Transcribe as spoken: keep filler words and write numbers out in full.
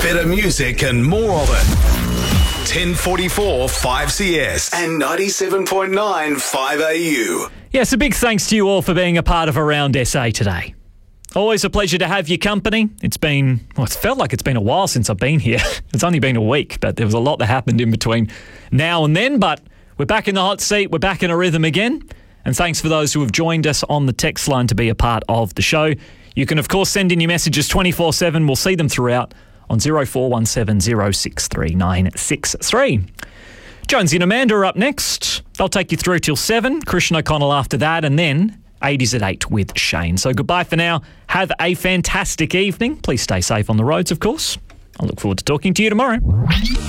Better music and more of it. ten forty-four five C S and ninety-seven point nine five A U. Yes, a big thanks to you all for being a part of Around S A today. Always a pleasure to have your company. It's been, well, it's felt like it's been a while since I've been here. It's only been a week, but there was a lot that happened in between now and then. But we're back in the hot seat. We're back in a rhythm again. And thanks for those who have joined us on the text line to be a part of the show. You can, of course, send in your messages twenty-four seven. We'll see them throughout on zero four one seven zero six three nine six three. Jonesy and Amanda are up next. They'll take you through till seven. Christian O'Connell after that, and then eighties at eight with Shane. So goodbye for now. Have a fantastic evening. Please stay safe on the roads, of course. I look forward to talking to you tomorrow.